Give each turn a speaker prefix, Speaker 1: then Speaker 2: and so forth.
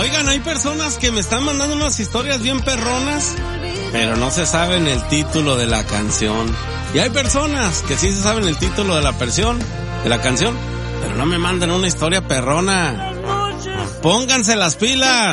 Speaker 1: Oigan, hay personas que me están mandando unas historias bien perronas, pero no se saben el título de la canción. Y hay personas que sí se saben el título de la canción, pero no me mandan una historia perrona. Pónganse las pilas.